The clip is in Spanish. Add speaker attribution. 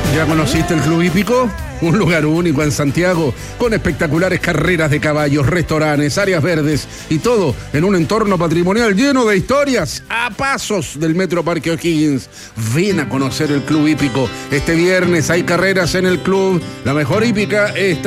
Speaker 1: ¿Ya conociste el Club Hípico? Un lugar único en Santiago, con espectaculares carreras de caballos, restaurantes, áreas verdes y todo en un entorno patrimonial lleno de historias a pasos del Metro Parque O'Higgins. Ven a conocer el Club Hípico. Este viernes hay carreras en el club. La mejor hípica está